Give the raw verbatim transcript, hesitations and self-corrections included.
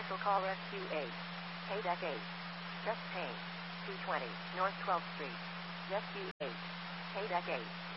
Special call S Q eight. Pay deck eight. Just pay. two twenty North twelfth Street. S Q eight. Pay deck eight.